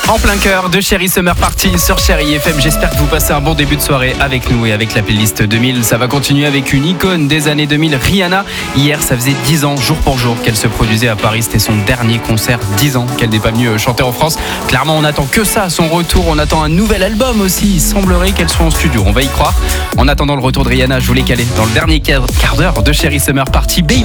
En plein cœur de Chérie Summer Party sur Chérie FM. J'espère que vous passez un bon début de soirée avec nous et avec la playlist 2000. Ça va continuer avec une icône des années 2000, Rihanna. Hier, ça faisait 10 ans, jour pour jour, qu'elle se produisait à Paris. C'était son dernier concert, 10 ans qu'elle n'est pas venue chanter en France. Clairement, on attend que ça, son retour. On attend un nouvel album aussi. Il semblerait qu'elle soit en studio, on va y croire. En attendant le retour de Rihanna, je voulais caler dans le dernier quart d'heure de Chérie Summer Party. Baby